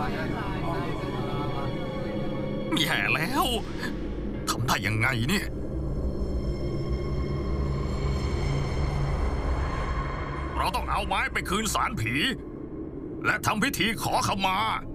แย่แล้วทำได้ยังไงเนี่ยเราต้องเอาไม้ไปคืนศาลผีและทำพิธีขอขมา